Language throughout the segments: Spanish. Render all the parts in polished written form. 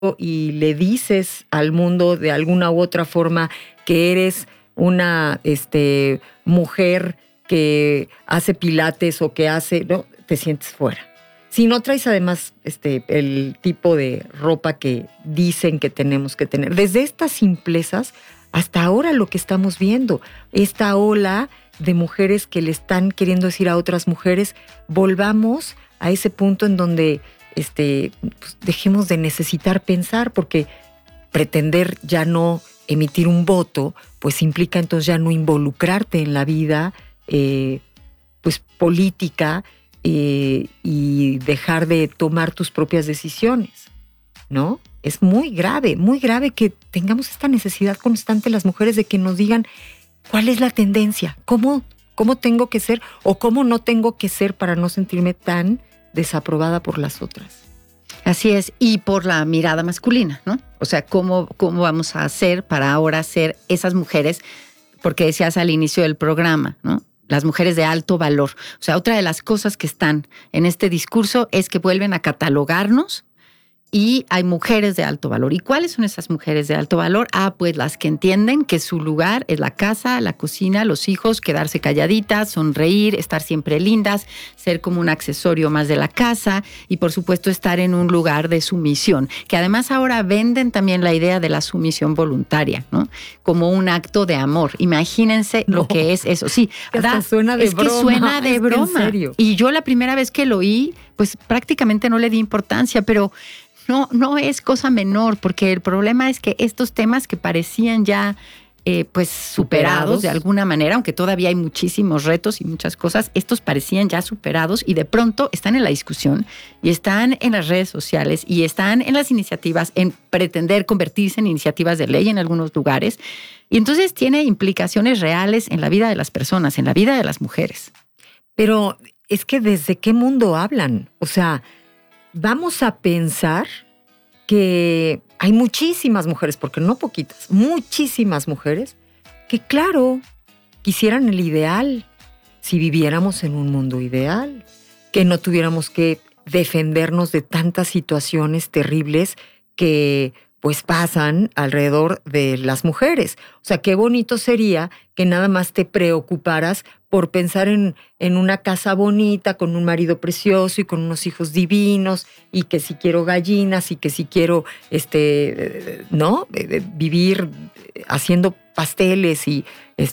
y le dices al mundo de alguna u otra forma que eres una mujer que hace pilates o que hace, no, te sientes fuera. Si no traes además el tipo de ropa que dicen que tenemos que tener. Desde estas simplezas hasta ahora lo que estamos viendo, esta ola de mujeres que le están queriendo decir a otras mujeres, volvamos a ese punto en donde pues dejemos de necesitar pensar, porque pretender ya no emitir un voto, pues implica entonces ya no involucrarte en la vida pues política y dejar de tomar tus propias decisiones, ¿no? Es muy grave que tengamos esta necesidad constante las mujeres de que nos digan cuál es la tendencia, cómo tengo que ser o cómo no tengo que ser para no sentirme tan desaprobada por las otras. Así es, y por la mirada masculina, ¿no? O sea, ¿cómo vamos a hacer para ahora ser esas mujeres? Porque decías al inicio del programa, ¿no? Las mujeres de alto valor. O sea, otra de las cosas que están en este discurso es que vuelven a catalogarnos y hay mujeres de alto valor. ¿Y cuáles son esas mujeres de alto valor? Pues las que entienden que su lugar es la casa, la cocina, los hijos, quedarse calladitas, sonreír, estar siempre lindas, ser como un accesorio más de la casa y, por supuesto, estar en un lugar de sumisión. Que además ahora venden también la idea de la sumisión voluntaria, ¿no? Como un acto de amor. Imagínense lo que es eso. Sí, suena de broma. Que suena de broma. ¿En serio? Y yo la primera vez que lo oí, pues prácticamente no le di importancia, pero no es cosa menor, porque el problema es que estos temas que parecían ya pues superados de alguna manera, aunque todavía hay muchísimos retos y muchas cosas, estos parecían ya superados y de pronto están en la discusión y están en las redes sociales y están en las iniciativas, en pretender convertirse en iniciativas de ley en algunos lugares. Y entonces tiene implicaciones reales en la vida de las personas, en la vida de las mujeres. Pero es que ¿desde qué mundo hablan? O sea, vamos a pensar que hay muchísimas mujeres, porque no poquitas, muchísimas mujeres que, claro, quisieran el ideal, si viviéramos en un mundo ideal, que no tuviéramos que defendernos de tantas situaciones terribles que pues pasan alrededor de las mujeres. O sea, qué bonito sería que nada más te preocuparas por pensar en una casa bonita, con un marido precioso y con unos hijos divinos, y que si quiero gallinas y que si quiero, ¿no? Vivir haciendo pasteles y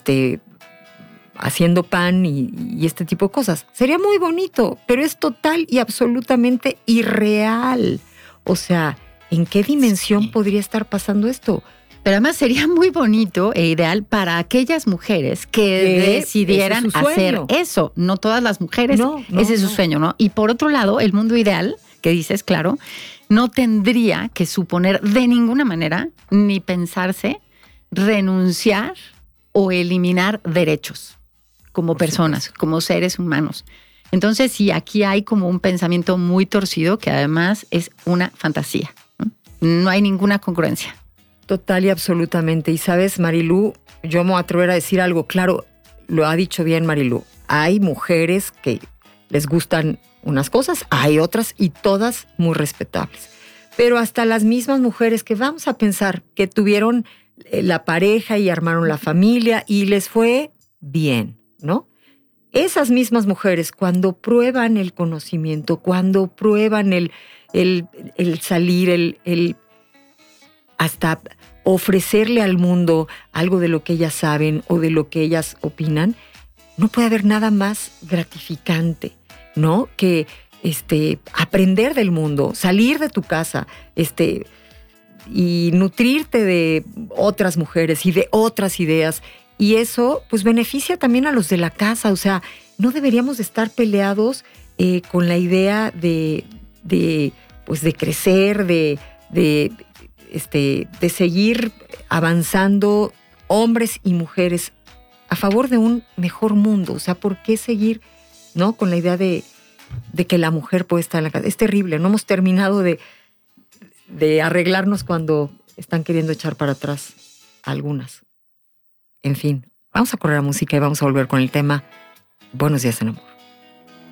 haciendo pan y este tipo de cosas. Sería muy bonito, pero es total y absolutamente irreal. O sea, ¿en qué dimensión podría estar pasando esto? Pero además sería muy bonito e ideal para aquellas mujeres que decidieran hacer eso. No todas las mujeres, ese es su sueño, ¿no? Y por otro lado, el mundo ideal, que dices, claro, no tendría que suponer de ninguna manera ni pensarse renunciar o eliminar derechos como personas, como seres humanos. Entonces, sí, aquí hay como un pensamiento muy torcido que además es una fantasía. No hay ninguna congruencia. Total y absolutamente. Y sabes, Marilú, yo me voy a atrever a decir algo. Claro, lo ha dicho bien Marilú. Hay mujeres que les gustan unas cosas, hay otras y todas muy respetables. Pero hasta las mismas mujeres que vamos a pensar que tuvieron la pareja y armaron la familia y les fue bien, ¿no? Esas mismas mujeres, cuando prueban el conocimiento, cuando prueban el salir, el hasta ofrecerle al mundo algo de lo que ellas saben o de lo que ellas opinan, no puede haber nada más gratificante, ¿no? Que aprender del mundo, salir de tu casa, y nutrirte de otras mujeres y de otras ideas. Y eso, pues, beneficia también a los de la casa. O sea, no deberíamos de estar peleados con la idea de crecer, de seguir avanzando hombres y mujeres a favor de un mejor mundo. O sea, ¿por qué seguir, no, con la idea de que la mujer puede estar en la casa? Es terrible. No hemos terminado de arreglarnos cuando están queriendo echar para atrás algunas. En fin, vamos a correr a música y vamos a volver con el tema Buenos días en amor.